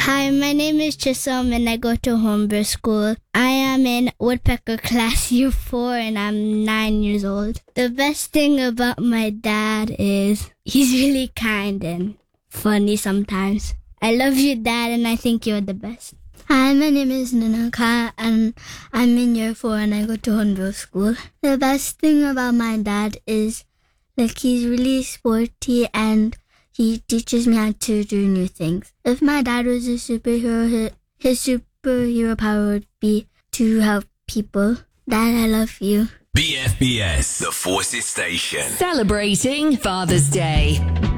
Hi, my name is Chisom and I go to Homebrew School. I am in Woodpecker Class Year 4 and I'm 9 years old. The best thing about my dad is he's really kind and funny sometimes. I love you, Dad, and I think you're the best. Hi, my name is Nanaka and I'm in year 4 and I go to Hornbill School. The best thing about my dad is he's really sporty and he teaches me how to do new things. If my dad was a superhero, his superhero power would be to help people. Dad, I love you. BFBS, the Forces Station. Celebrating Father's Day.